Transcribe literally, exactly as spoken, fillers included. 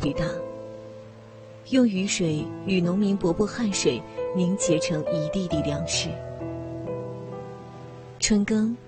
巨大，用雨水与农民伯伯汗水凝结成一地地粮食。春耕